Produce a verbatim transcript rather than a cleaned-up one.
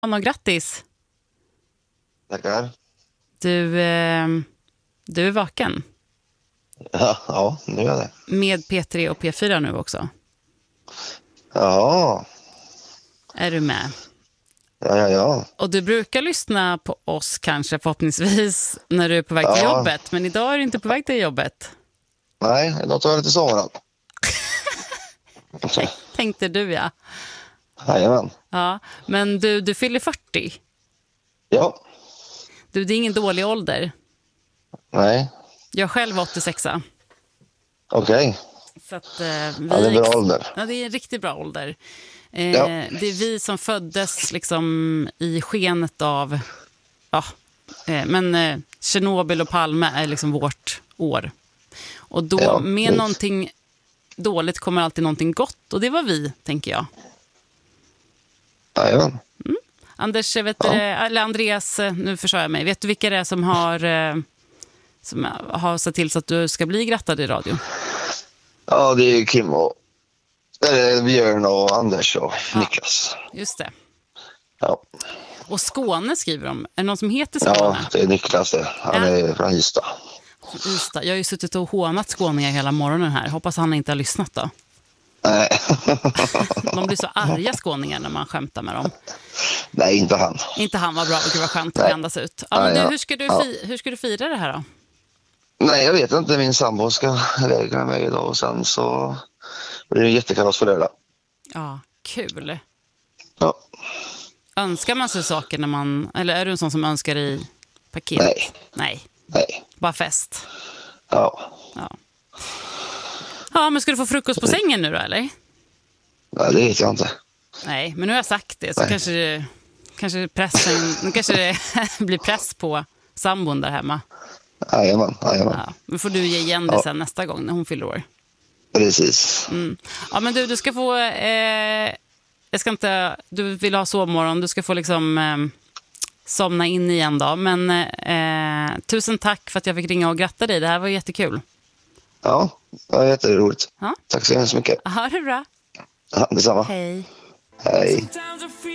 Och grattis. Tackar. Du, eh, du är vaken. Ja, ja, nu är jag det. Med P tre och P fyra nu också. Ja. Är du med? Ja, ja, ja. Och du brukar lyssna på oss kanske förhoppningsvis när du är på väg till Ja. jobbet. Men idag är du inte på väg till jobbet. Nej, idag tar jag lite sommaren. Tänkte du, ja. Jajamän. Ja, men du, du fyller fyrtio. Ja. Du, det är ingen dålig ålder. Nej. Jag själv var åttiosex. Okej. Okay. Så att, eh, vi... Ja, det är en bra ålder. Ja, det är en riktigt bra ålder. Eh, ja. Det är vi som föddes liksom i skenet av... Ja, eh, men eh, Tjernobyl och Palme är liksom vårt år. Och då Ja, med det... någonting dåligt kommer alltid någonting gott. Och det var vi, tänker jag. Jajamän. Mm. Anders, vet ja. du, eller Andreas, nu försöker jag mig. Vet du vilka det är som har, som har sett till så att du ska bli grattad i radio? Ja, det är Kim och eller Björn och Anders och ja. Niklas. Just det. Ja. Och Skåne skriver de. Är det någon som heter Skåne? Ja, det är Niklas det. Han ja. är från Ystad. Ystad. Jag har ju suttit och hånat skåningar hela morgonen här. Hoppas han inte har lyssnat då. Nej. De blir så arga skåningar när man skämtar med dem. Nej, inte han. Inte han, var bra. Det var skönt att andas ut. Ja, men du, hur, ska du fi- ja. hur ska du fira det här då? Nej, jag vet inte. Min sambo ska iväg med mig idag och sen så blir det en jättekalas för lördag. Ja, kul. Ja. Önskar man sig saker när man... Eller är du en sån som önskar i paket? Nej. Nej. Nej. Bara fest? Ja. Ja. Ja, men ska du få frukost på sängen nu då, eller? Nej, det vet jag inte. Nej, men nu har jag sagt det. Så kanske det, kanske pressen... Nu kanske det blir press på sambon där hemma. Jajamän, jajamän. Ja, men får du ge igen det ja. sen nästa gång när hon fyller år. Precis. Mm. Ja, men du, du ska få... Eh, jag ska inte... Du vill ha sovmorgon. Du ska få liksom... Eh, somna in igen då. Men eh, tusen tack för att jag fick ringa och gratta dig. Det här var jättekul. Ja, det var jätteroligt. Ja. Tack så hemskt mycket. Ha det bra. Ja, detsamma. Hej. Hej.